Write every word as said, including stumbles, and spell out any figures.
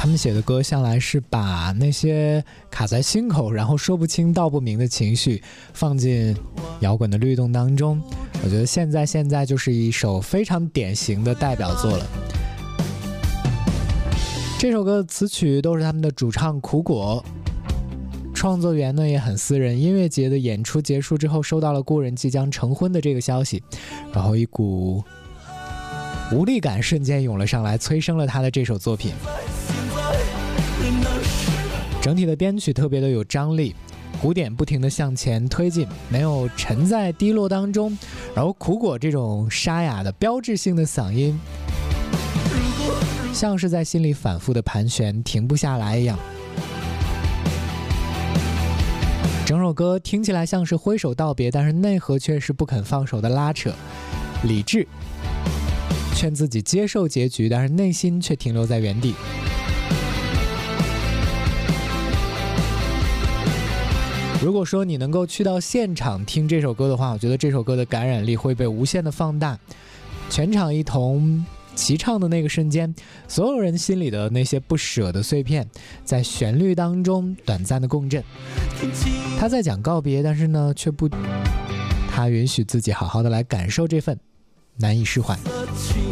他们写的歌向来是把那些卡在心口然后说不清道不明的情绪放进摇滚的律动当中。我觉得现在现在就是一首非常典型的代表作了。这首歌的词曲都是他们的主唱苦果，创作源呢也很私人。音乐节的演出结束之后，收到了故人即将成婚的这个消息，然后一股无力感瞬间涌了上来，催生了他的这首作品。整体的编曲特别的有张力，鼓点不停地向前推进，没有沉在低落当中。然后苦果这种沙哑的标志性的嗓音，像是在心里反复的盘旋，停不下来一样。整首歌听起来像是挥手道别，但是内核却是不肯放手的拉扯。理智劝自己接受结局，但是内心却停留在原地。如果说你能够去到现场听这首歌的话，我觉得这首歌的感染力会被无限的放大。全场一同齐唱的那个瞬间，所有人心里的那些不舍的碎片在旋律当中短暂的共振。他在讲告别，但是呢却不，他允许自己好好的来感受这份难以释怀。